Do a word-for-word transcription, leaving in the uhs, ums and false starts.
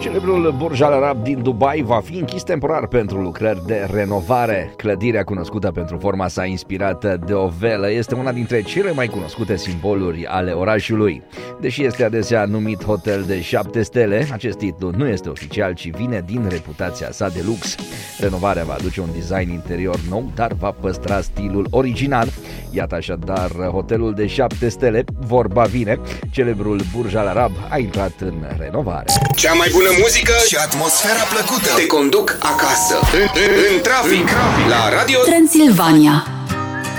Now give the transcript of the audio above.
Celebrul Burj Al Arab din Dubai va fi închis temporar pentru lucrări de renovare. Clădirea, cunoscută pentru forma sa inspirată de o velă, este una dintre cele mai cunoscute simboluri ale orașului. Deși este adesea numit hotel de șapte stele, acest titlu nu este oficial, ci vine din reputația sa de lux. Renovarea va aduce un design interior nou, dar va păstra stilul original. Iată așadar hotelul de șapte stele, vorba vine, celebrul Burj Al Arab a intrat în renovare. Cea mai bună muzică și atmosfera plăcută te conduc acasă, în, în, în trafic, la Radio Transilvania.